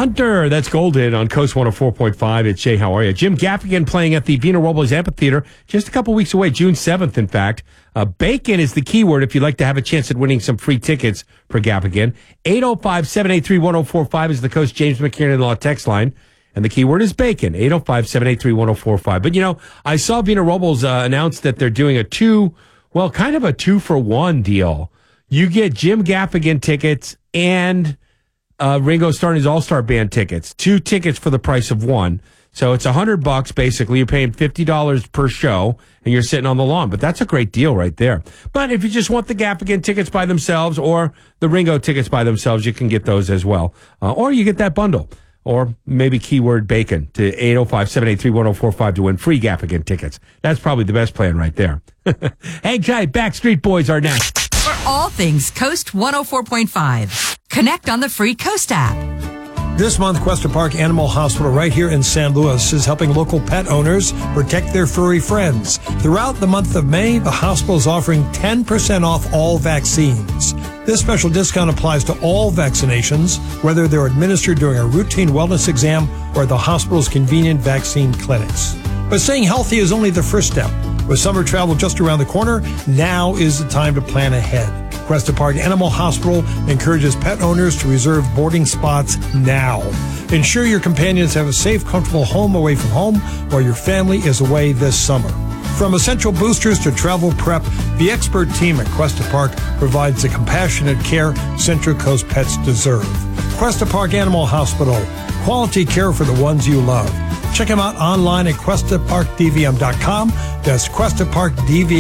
Hunter, that's Golden on Coast 104.5. It's Jay, how are you? Jim Gaffigan playing at the Vina Robles Amphitheater just a couple weeks away, June 7th, in fact. Bacon is the keyword if you'd like to have a chance at winning some free tickets for Gaffigan. 805-783-1045 is the Coast James McKiernan Law text line. And the keyword is bacon, 805-783-1045. But, I saw Vina Robles announce that they're doing a kind of a 2-for-1 deal. You get Jim Gaffigan tickets and Ringo Starr and his All-Star Band tickets. 2 tickets for the price of 1. So it's $100 basically. You're paying $50 per show, and you're sitting on the lawn. But that's a great deal right there. But if you just want the Gaffigan tickets by themselves or the Ringo tickets by themselves, you can get those as well. Or you get that bundle. Or maybe keyword bacon to 805-783-1045 to win free Gaffigan tickets. That's probably the best plan right there. Hang tight. Backstreet Boys are next. For all things Coast 104.5, connect on the free Coast app. This month, Cuesta Park Animal Hospital right here in San Luis is helping local pet owners protect their furry friends. Throughout the month of May, the hospital is offering 10% off all vaccines. This special discount applies to all vaccinations, whether they're administered during a routine wellness exam or the hospital's convenient vaccine clinics. But staying healthy is only the first step. With summer travel just around the corner, now is the time to plan ahead. Cuesta Park Animal Hospital encourages pet owners to reserve boarding spots now. Ensure your companions have a safe, comfortable home away from home while your family is away this summer. From essential boosters to travel prep, the expert team at Cuesta Park provides the compassionate care Central Coast pets deserve. Cuesta Park Animal Hospital, quality care for the ones you love. Check them out online at QuestaParkDVM.com. That's QuestaParkDVM.